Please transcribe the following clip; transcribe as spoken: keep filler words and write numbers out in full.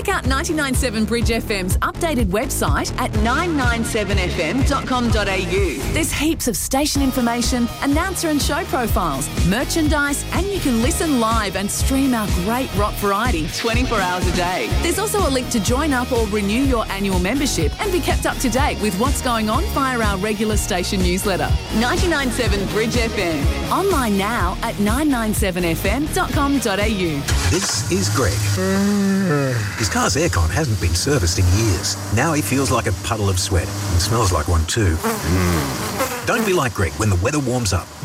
Check out ninety-nine point seven Bridge F M's updated website at nine nine seven f m dot com dot a u. There's heaps of station information, announcer and show profiles, merchandise, and you can listen live and stream our great rock variety twenty-four hours a day. There's also a link to join up or renew your annual membership and be kept up to date with what's going on via our regular station newsletter. ninety-nine point seven Bridge F M. Online now at nine nine seven f m dot com dot a u. This is Greg. His car's aircon hasn't been serviced in years. Now he feels like a puddle of sweat and smells like one too. Don't be like Greg when the weather warms up.